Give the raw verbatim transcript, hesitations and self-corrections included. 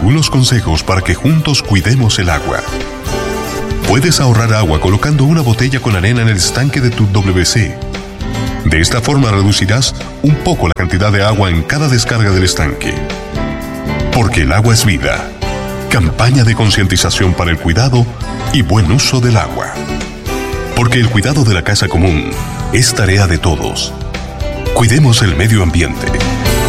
algunos consejos para que juntos cuidemos el agua. Puedes ahorrar agua colocando una botella con arena en el estanque de tu W C. De esta forma reducirás un poco la cantidad de agua en cada descarga del estanque. Porque el agua es vida. Campaña de concientización para el cuidado y buen uso del agua. Porque el cuidado de la casa común es tarea de todos. Cuidemos el medio ambiente.